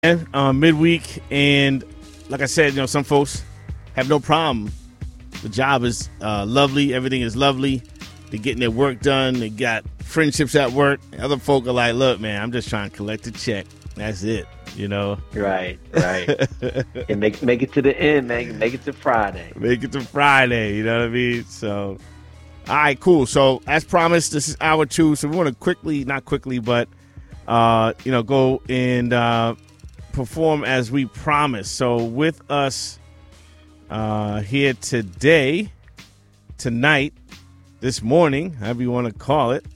And midweek, and like I said, some folks have no problem. The job is lovely. Everything is lovely. They're getting their work done. They got friendships at work. Other folk are like, look, man, I'm just trying to collect a check. That's it, Right. And make it to the end, man. Make it to Friday. Make it to Friday, you know what I mean? So, all right, cool. So, as promised, this is hour 2. So, we want to not quickly, but, go and perform as we promised. So, with us here tonight, this morning, however you want to call it,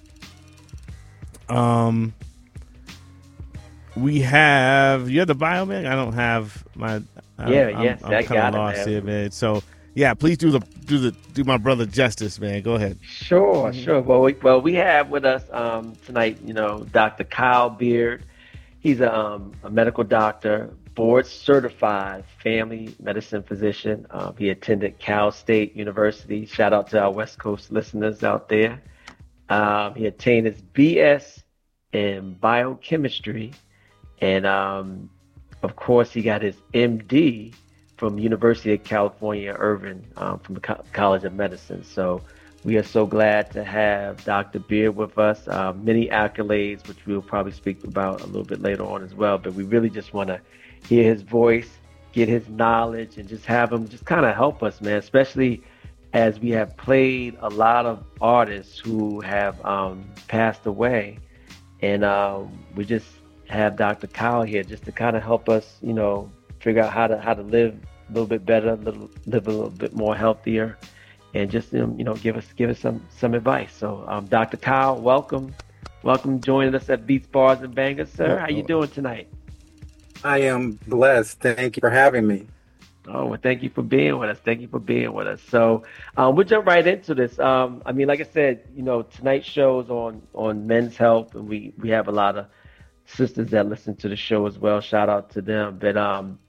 we have, you have the bio, man? I don't have my. I'm kind of lost here, man. So yeah, please do my brother justice, man. Go ahead. Sure. Well, we have with us tonight, Dr. Kyle Beard. He's a medical doctor, board certified family medicine physician. He attended Cal State University. Shout out to our West Coast listeners out there. He attained his BS in biochemistry. And, of course, he got his MD from University of California, Irvine, from the College of Medicine. So we are so glad to have Dr. Beard with us. Many accolades, which we'll probably speak about a little bit later on as well. But we really just want to hear his voice, get his knowledge, and just have him just kind of help us, man, especially as we have played a lot of artists who have passed away. And we just have Dr. Kyle here just to kind of help us, figure out how to live a little bit better, live a little bit more healthier, and just give us some advice. So, Dr. Kyle, welcome joining us at Beats, Bars, and Bangers, sir. How you doing tonight? I am blessed. Thank you for having me. Oh, well, thank you for being with us. So we'll jump right into this. Like I said, tonight's show is on men's health, and we have a lot of sisters that listen to the show as well. Shout out to them. But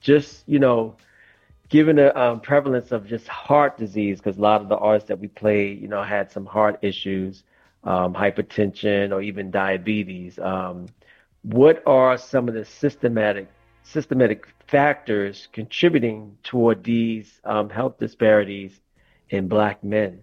given the prevalence of just heart disease, because a lot of the artists that we play, had some heart issues, hypertension, or even diabetes. What are some of the systematic factors contributing toward these health disparities in Black men?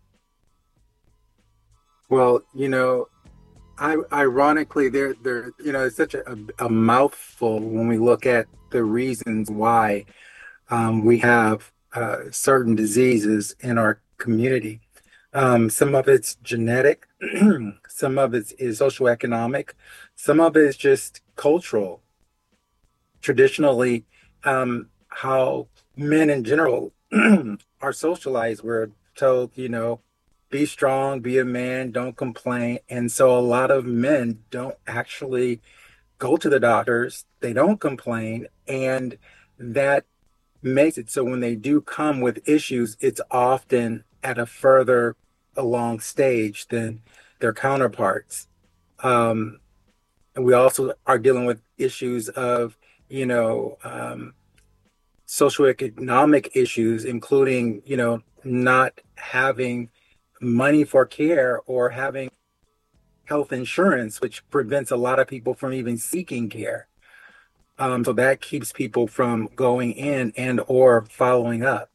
Well, ironically, there, it's such a mouthful when we look at the reasons why we have certain diseases in our community. Some of it's genetic, some of it is socioeconomic, some of it is just cultural. Traditionally, how men in general are socialized, we're told, be strong, be a man, don't complain. And so a lot of men don't actually go to the doctors, they don't complain, and that makes it so when they do come with issues, it's often at a further along stage than their counterparts. And we also are dealing with issues of, socioeconomic issues, including, not having money for care or having health insurance, which prevents a lot of people from even seeking care. So that keeps people from going in and or following up.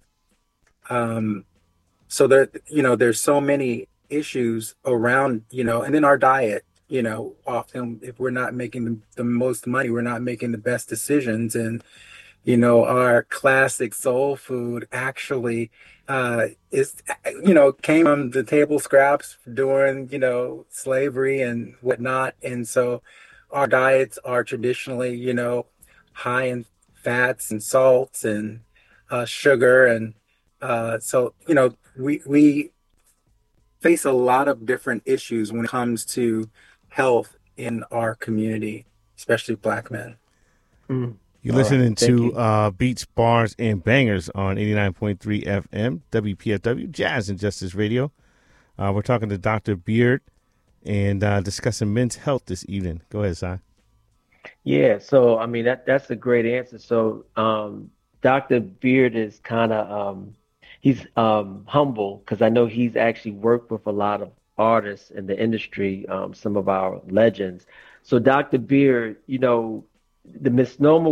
So there, there's so many issues around, and then our diet, often if we're not making the most money, we're not making the best decisions. And, our classic soul food actually is, came from the table scraps during, slavery and whatnot. And so our diets are traditionally, high in fats and salts and sugar. And so, we face a lot of different issues when it comes to health in our community, especially Black men. You're listening to Beats, Bars, and Bangers on 89.3 FM, WPFW, Jazz and Justice Radio. We're talking to Dr. Beard and discussing men's health this evening. Go ahead, Si. Yeah, so, that's a great answer. So Dr. Beard is kind of, he's humble because I know he's actually worked with a lot of artists in the industry, some of our legends. So Dr. Beard, the misnomer